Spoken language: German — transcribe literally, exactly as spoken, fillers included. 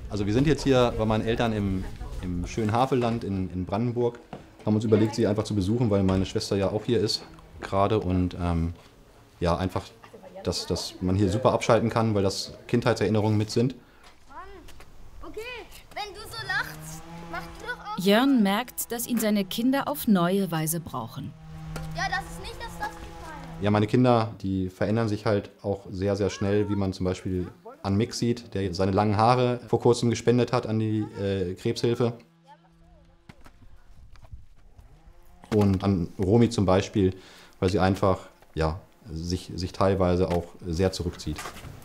Also wir sind jetzt hier bei meinen Eltern im, im schönen Havelland in, in Brandenburg. Haben uns überlegt, sie einfach zu besuchen, weil meine Schwester ja auch hier ist gerade. Und ähm, ja, einfach, dass, dass man hier super abschalten kann, weil das Kindheitserinnerungen mit sind. Okay, wenn du so lachst, mach du doch auch. Jörn merkt, dass ihn seine Kinder auf neue Weise brauchen. Ja, das ist nicht das, das gefallen. Ja, meine Kinder, die verändern sich halt auch sehr, sehr schnell, wie man zum Beispiel an Mick sieht, der seine langen Haare vor kurzem gespendet hat an die äh, Krebshilfe. Und an Romy zum Beispiel, weil sie einfach ja, sich, sich teilweise auch sehr zurückzieht.